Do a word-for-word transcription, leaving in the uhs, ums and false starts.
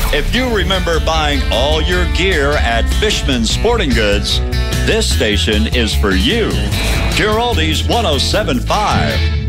If you remember buying all your gear at Fishman Sporting Goods, this station is for you. Pure Oldies one oh seven point five.